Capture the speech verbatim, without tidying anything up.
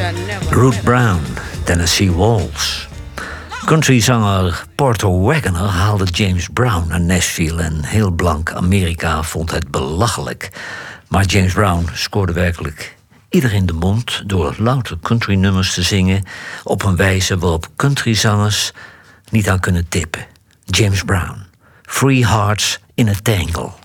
Ruth Brown, Tennessee Waltz. Countryzanger Porter Wagoner haalde James Brown naar Nashville en heel blank Amerika vond het belachelijk. Maar James Brown scoorde werkelijk iedereen de mond door louter countrynummers te zingen op een wijze waarop countryzangers niet aan kunnen tippen. James Brown, Three Hearts in a Tangle.